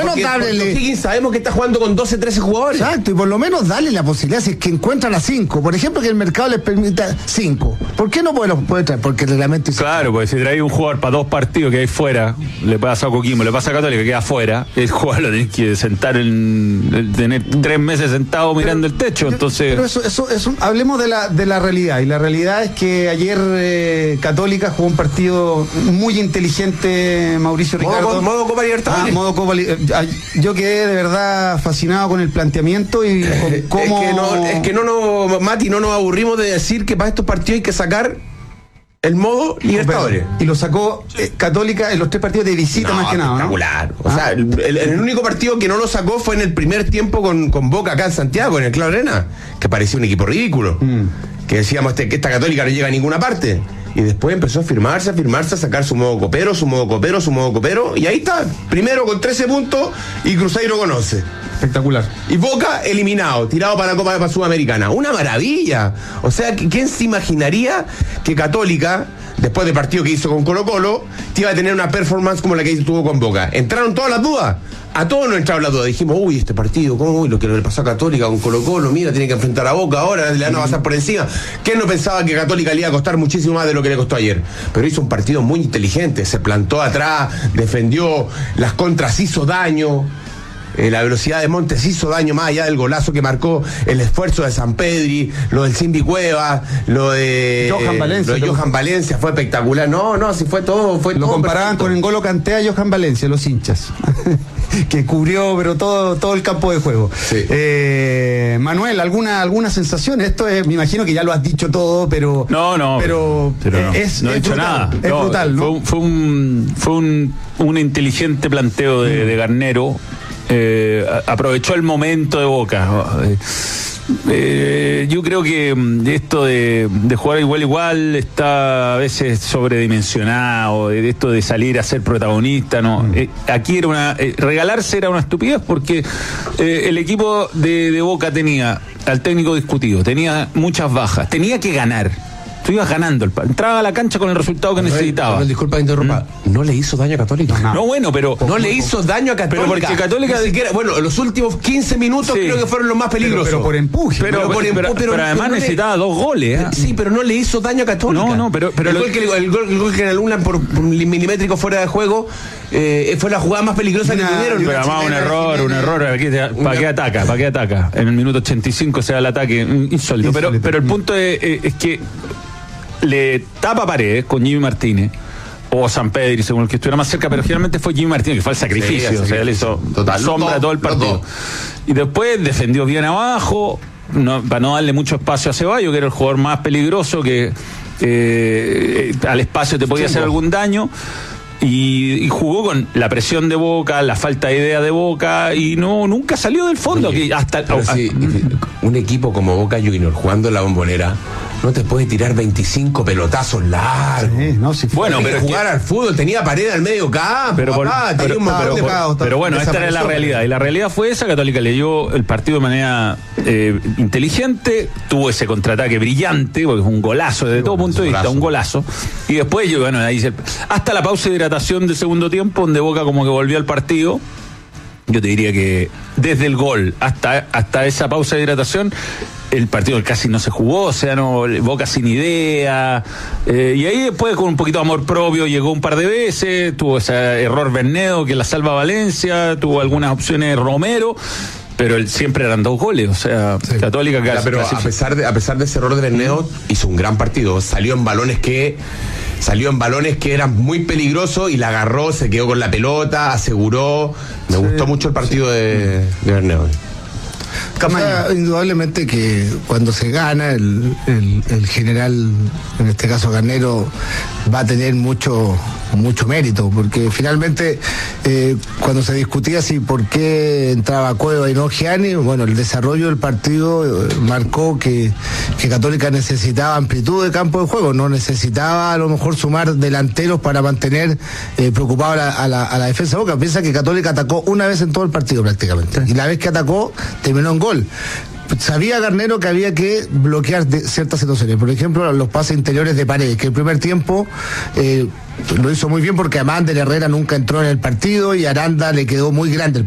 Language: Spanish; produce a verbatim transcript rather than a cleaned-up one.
menos dale. Higgins sabemos que está jugando con doce, trece jugadores. Exacto, y por lo menos darle la posibilidad, si es que encuentran a cinco. Por ejemplo, que el mercado les permita cinco. ¿Por qué no puede, los puede traer? Porque el reglamento dice. Claro, porque si trae un jugador para dos partidos que hay fuera, le pasa a Coquimbo, le pasa a Católica, que queda fuera, el jugador lo tiene que sentar en. tener tres meses sentado mirando pero, el techo. Entonces. Pero eso, eso, eso, hablemos de la, de la realidad. Y la realidad es que ayer eh, Católica jugó un partido muy inteligente, Mauricio Ricardo. Modo, modo Copa Libertadores. Ah, modo Copa Libertadores. Yo quedé de verdad fascinado con el planteamiento y con cómo. Es que no, es que no nos, Mati, no nos aburrimos de decir que para estos partidos hay que sacar el modo Libertadores. Y lo sacó eh, Católica en los tres partidos de visita, no, más que nada, ¿no? Espectacular. O ah. sea, el, el, el único partido que no lo sacó fue en el primer tiempo con, con Boca acá en Santiago, en el Claro Arena, que parecía un equipo ridículo. Mm. Que decíamos este, que esta Católica no llega a ninguna parte. Y después empezó a firmarse, a firmarse, a sacar su modo copero, su modo copero, su modo copero. Y ahí está, primero con trece puntos y Cruzeiro con once. Espectacular. Y Boca eliminado, tirado para la Copa Sudamericana. Una maravilla. O sea, ¿quién se imaginaría que Católica, después del partido que hizo con Colo Colo, te iba a tener una performance como la que tuvo con Boca? Entraron todas las dudas. A todos nos entraron las dudas. Dijimos, uy, este partido, ¿cómo? Uy, lo que le pasó a Católica con Colo Colo, mira, tiene que enfrentar a Boca ahora, le van a pasar por encima. ¿Quién no pensaba que Católica le iba a costar muchísimo más de lo que le costó ayer? Pero hizo un partido muy inteligente, se plantó atrás, defendió, las contras hizo daño. Eh, la velocidad de Montes hizo daño más allá del golazo que marcó, el esfuerzo de San Pedri, lo del Simbi Cueva, lo de Johan Valencia, lo de Johan Valencia fue espectacular. No, no, si fue todo, fue lo todo comparaban perfecto. Con N'Golo Kanté a Johan Valencia, los hinchas. Que cubrió pero todo, todo el campo de juego. Sí. Eh, Manuel, ¿alguna, alguna sensación? Esto es, me imagino que ya lo has dicho todo, pero. No, no. Pero, pero no, es, no he es dicho brutal, nada. Es no, brutal, ¿no? Fue un, fue un, fue un, un inteligente planteo de, de Garnero. Eh, aprovechó el momento de Boca. Eh, eh, yo creo que esto de, de jugar igual igual está a veces sobredimensionado, de esto de salir a ser protagonista, no. Mm. Eh, aquí era una eh, regalarse era una estupidez porque eh, el equipo de, de Boca tenía al técnico discutido, tenía muchas bajas, tenía que ganar. Tú ibas ganando, el entraba a la cancha con el resultado que Manuel, necesitaba. Manuel, disculpa, interrumpa. ¿Mm? No le hizo daño a Católica. No, no bueno, pero. No le hizo daño a Católica. Pero porque Católica. Ni siquiera, bueno, los últimos quince minutos sí. creo que fueron los más peligrosos. Pero, pero por empuje. Pero, pero, por empuje, pero, pero, pero además pero no necesitaba le, dos goles. ¿eh? Sí, pero no le hizo daño a Católica. No, no, pero. pero el, lo, gol que, el, gol, el gol que anulan por, por un milimétrico fuera de juego eh, fue la jugada más peligrosa una, que tuvieron. Pero además un error, un error. ¿Para qué ataca? ¿Para qué ataca? En el minuto ochenta y cinco se da el ataque insólito. Pero, pero el punto es, es que. Le tapa Paredes con Jimmy Martínez o San Pedro, según el que estuviera más cerca, pero finalmente fue Jimmy Martínez, que fue el sacrificio, sí, o sea, él hizo total, sombra todo, todo el partido. Y después defendió bien abajo, no, para no darle mucho espacio a Ceballos, que era el jugador más peligroso, que eh, al espacio te podía sí, hacer algún daño. Y, y jugó con la presión de Boca, la falta de idea de Boca, y no nunca salió del fondo. Oye, que hasta pero a, sí, un equipo como Boca Juniors jugando en la Bombonera no te puede tirar veinticinco pelotazos largos. Sí, no, si bueno, pero jugar que, al fútbol tenía pared al medio campo. Pero, papá, por, pero, un pero, de pero, pero bueno, esta era la realidad. Y la realidad fue esa. Católica leyó el partido de manera eh, inteligente, tuvo ese contraataque brillante, porque fue un golazo desde sí, todo bueno, punto de vista, un golazo. Y después, yo, bueno, ahí se, hasta la pausa de hidratación del segundo tiempo, donde Boca como que volvió al partido. Yo te diría que desde el gol hasta, hasta esa pausa de hidratación, el partido casi no se jugó, o sea, no, Boca sin idea, eh, y ahí después con un poquito de amor propio llegó un par de veces, tuvo ese error Bernedo que la salva Valencia, tuvo algunas opciones Romero, pero él, siempre eran dos goles, o sea, sí. Católica casi. Pero a pesar de a pesar de ese error de Bernedo, mm. hizo un gran partido, salió en balones que salió en balones que eran muy peligrosos y la agarró, se quedó con la pelota, aseguró. Me sí. gustó mucho el partido de, de Bernedo. O sea, indudablemente que cuando se gana el, el, el general, en este caso Garnero, va a tener mucho mucho mérito, porque finalmente eh, cuando se discutía si por qué entraba Cueva y no Gianni, bueno, el desarrollo del partido eh, marcó que, que Católica necesitaba amplitud de campo de juego, no necesitaba a lo mejor sumar delanteros para mantener eh, preocupado a la, a, la, a la defensa de Boca. Piensa que Católica atacó una vez en todo el partido prácticamente, y la vez que atacó terminó en gol. Sabía Garnero que había que bloquear de ciertas situaciones, por ejemplo los pases interiores de Paredes, que el primer tiempo eh, lo hizo muy bien porque Amández Herrera nunca entró en el partido y Aranda le quedó muy grande el